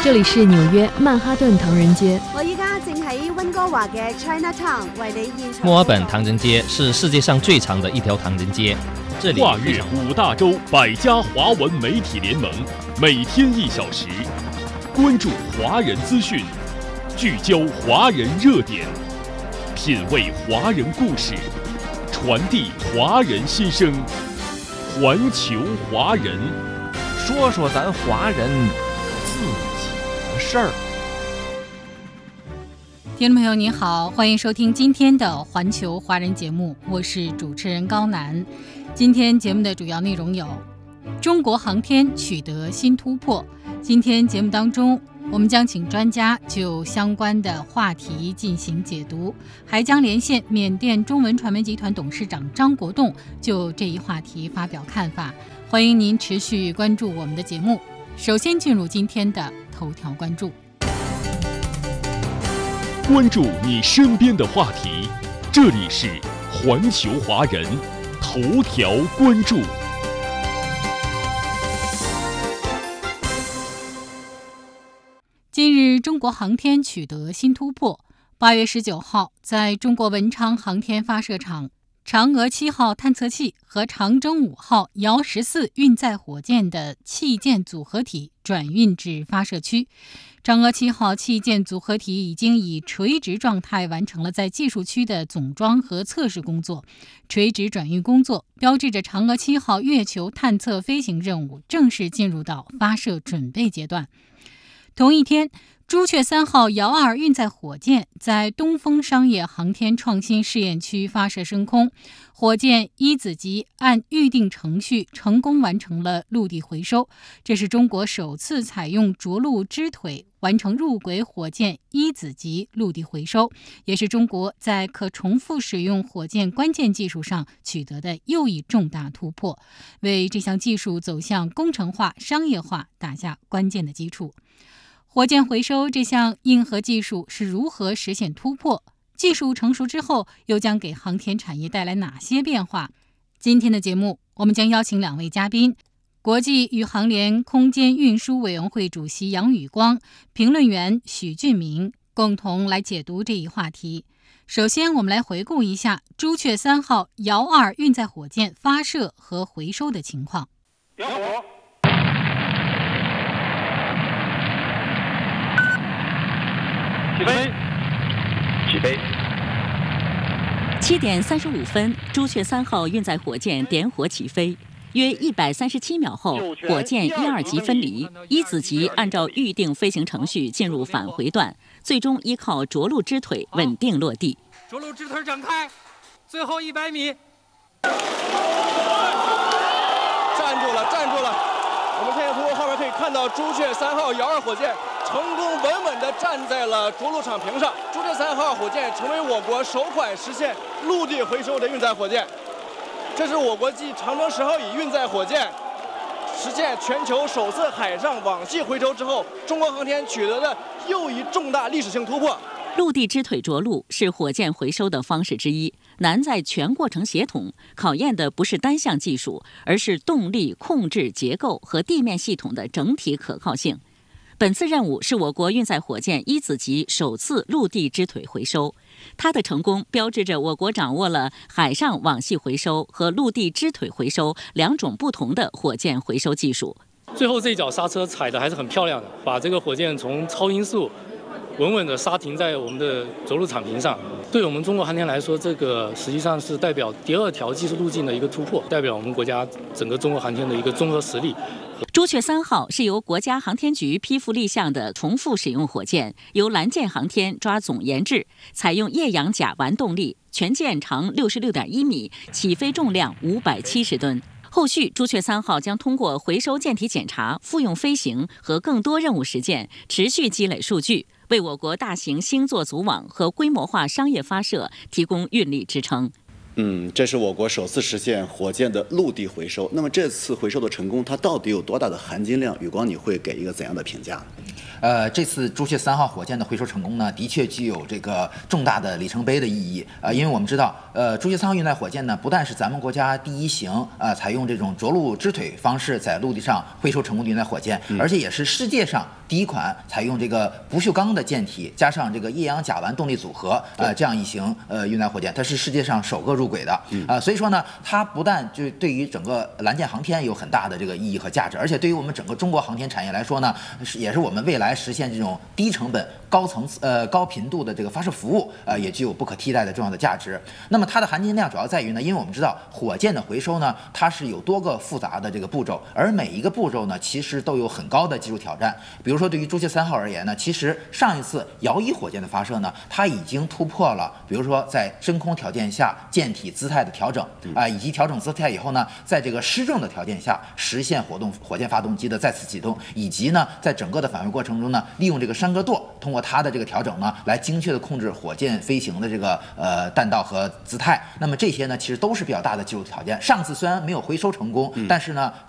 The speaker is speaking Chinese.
这里是纽約曼哈頓唐人街。 我依家正喺溫哥華嘅 Chinatown 為你現場。 墨爾本唐人街是世界上最长的一条唐人街，这里跨越5大洲100家华文媒体联盟，每天1小时，关注华人资讯，聚焦华人热点，品味华人故事，传递华人心声，环球华人， 说说咱华人自己的事儿。 听众朋友您好，欢迎收听今天的环球华人节目，我是主持人高楠。今天节目的主要内容有：中国航天取得新突破。今天节目当中，我们将请专家就相关的话题进行解读，还将连线缅甸中文传媒集团董事长张国栋，就这一话题发表看法。欢迎您持续关注我们的节目。首先进入今天的头条关注。 关注你身边的话题，这里是环球华人头条关注。 近日，中国航天取得新突破。8月19号，在中国文昌航天发射场，嫦娥7号探测器和长征5号遥14运载火箭的器件组合体转运至发射区。嫦娥7号器件组合体已经以垂直状态完成了在技术区的总装和测试工作。垂直转运工作标志着嫦娥7号月球探测飞行任务正式进入到发射准备阶段。同一天，朱雀3号遥2运载火箭在东风商业航天创新试验区发射升空，火箭一子级按预定程序成功完成了陆地回收，这是中国首次采用着陆支腿完成入轨火箭一子级陆地回收，也是中国在可重复使用火箭关键技术上取得的又一重大突破，为这项技术走向工程化、商业化打下关键的基础。火箭回收这项硬核技术是如何实现突破？技术成熟之后，又将给航天产业带来哪些变化？今天的节目，我们将邀请2位嘉宾：国际宇航联空间运输委员会主席杨宇光、评论员许俊明，共同来解读这一话题。首先，我们来回顾一下朱雀3号遥2运载火箭发射和回收的情况。 点火。起飞 ！7点35分，朱雀3号运载火箭点火起飞。约137秒后，火箭1、2级分离，一子级按照预定飞行程序进入返回段，最终依靠着陆支腿稳定落地。 着陆支腿展开，最后100米。站住了！我们现在通过画面可以看到，朱雀3号遥2火箭成功稳稳地站在了着陆场屏上。朱雀3号火箭成为我国首款实现陆地回收的运载火箭，这是我国继长征10号乙运载火箭实现全球首次海上网系回收之后，中国航天取得的又一重大历史性突破。 陆地支腿着陆是火箭回收的方式之一，难在全过程协同，考验的不是单项技术，而是动力、控制、结构和地面系统的整体可靠性。本次任务是我国运载火箭一子级首次陆地支腿回收，它的成功标志着我国掌握了海上网系回收和陆地支腿回收2种不同的火箭回收技术。 最后这一脚刹车踩得还是很漂亮的，把这个火箭从超音速稳稳地刹停在我们的着陆场屏上。对我们中国航天来说，这个实际上是代表第2条技术路径的一个突破，代表我们国家整个中国航天的一个综合实力。 朱雀3号是由国家航天局批复立项的重复使用火箭，由蓝箭航天抓总研制，采用液氧甲烷动力，全舰长66.1米，起飞重量570吨。后续，朱雀3号将通过回收舰体检查、复用飞行和更多任务实践，持续积累数据，为我国大型星座组网和规模化商业发射提供运力支撑。 这是我国首次实现火箭的陆地回收。那么这次回收的成功，它到底有多大的含金量？宇光，你会给一个怎样的评价？ 这次朱雀3号火箭的回收成功呢，的确具有这个重大的里程碑的意义。因为我们知道，朱雀3号运载火箭呢，不但是咱们国家第一型采用这种着陆支腿方式在陆地上回收成功的运载火箭，而且也是世界上第一款采用这个不锈钢的舰体加上这个液氧甲烷动力组合，这样一型运载火箭，它是世界上首个入轨的所以说呢，它不但就对于整个蓝箭航天有很大的这个意义和价值，而且对于我们整个中国航天产业来说呢，也是我们未来实现这种低成本、高频度的这个发射服务也具有不可替代的重要的价值。那么它的含金量主要在于呢，因为我们知道火箭的回收呢，它是有多个复杂的这个步骤，而每一个步骤呢，其实都有很高的技术挑战。比如说对于朱雀3号而言呢，其实上一次遥1火箭的发射呢，它已经突破了，比如说在真空条件下舰体姿态的调整以及调整姿态以后呢，在这个失重的条件下实现火箭发动机的再次启动，以及呢在整个的返回过程中呢，利用这个山格舵通过它的这个调整呢，来精确的控制火箭飞行的这个弹道和姿态。那么这些呢，其实都是比较大的技术条件。上次虽然没有回收成功，但是呢，